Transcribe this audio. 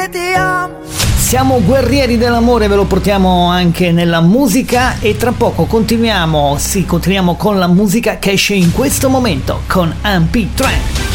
che ti amo. Siamo guerrieri dell'amore, ve lo portiamo anche nella musica e tra poco continuiamo con la musica che esce in questo momento con MP3.